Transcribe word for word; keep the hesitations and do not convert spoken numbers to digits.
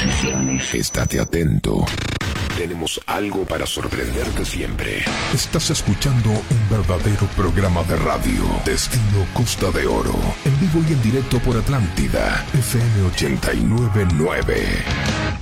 suposiciones. Estate atento. Tenemos algo para sorprenderte siempre. Estás escuchando un verdadero programa de radio. Destino Costa de Oro. En vivo y en directo por Atlántida. F M ochenta y nueve punto nueve.